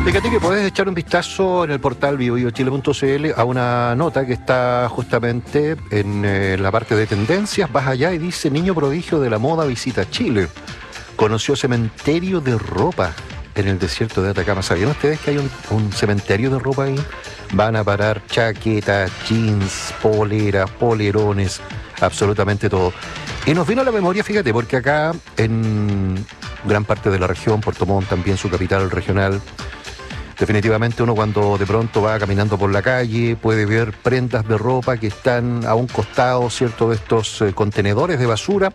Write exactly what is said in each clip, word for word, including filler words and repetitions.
Fíjate que puedes echar un vistazo en el portal bio bio chile punto c l a una nota que está justamente en eh, la parte de tendencias. Vas allá y dice: niño prodigio de la moda visita Chile. Conoció cementerio de ropa en el desierto de Atacama. ¿Sabían ustedes que hay un, un cementerio de ropa ahí? Van a parar chaquetas, jeans, poleras, polerones, absolutamente todo. Y nos vino a la memoria, fíjate, porque acá en gran parte de la región, Puerto Montt también su capital regional, definitivamente uno cuando de pronto va caminando por la calle puede ver prendas de ropa que están a un costado, ¿cierto?, de estos eh, contenedores de basura,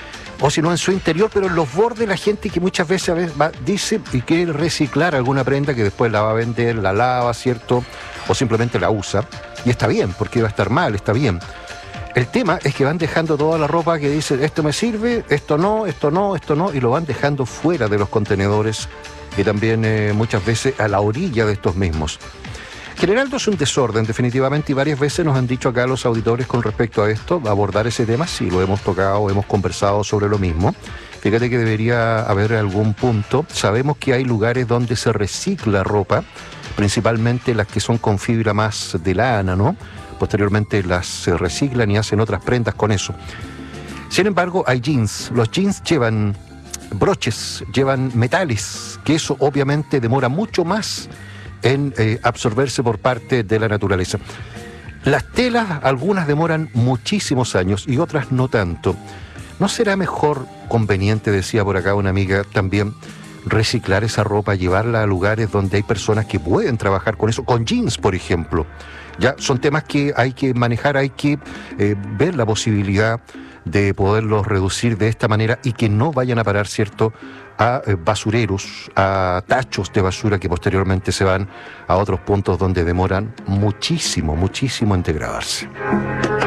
o si no en su interior, pero en los bordes la gente que muchas veces, a veces va, dice y quiere reciclar alguna prenda que después la va a vender, la lava, ¿cierto?, o simplemente la usa, y está bien, porque va a estar mal, está bien. El tema es que van dejando toda la ropa que dicen: esto me sirve, esto no, esto no, esto no, y lo van dejando fuera de los contenedores y también eh, muchas veces a la orilla de estos mismos. Generando es un desorden, definitivamente, y varias veces nos han dicho acá los auditores con respecto a esto, abordar ese tema, sí, lo hemos tocado, hemos conversado sobre lo mismo. Fíjate que debería haber algún punto. Sabemos que hay lugares donde se recicla ropa, principalmente las que son con fibra más de lana, ¿no? Posteriormente las se reciclan y hacen otras prendas con eso. Sin embargo, hay jeans. Los jeans llevan broches, llevan metales, que eso obviamente demora mucho más en eh, absorberse por parte de la naturaleza. Las telas, algunas demoran muchísimos años y otras no tanto. ¿No será mejor, conveniente, decía por acá una amiga también, reciclar esa ropa, llevarla a lugares donde hay personas que pueden trabajar con eso, con jeans, por ejemplo? Ya son temas que hay que manejar, hay que eh, ver la posibilidad de poderlos reducir de esta manera y que no vayan a parar, ¿cierto?, a eh, basureros, a tachos de basura que posteriormente se van a otros puntos donde demoran muchísimo, muchísimo en degradarse.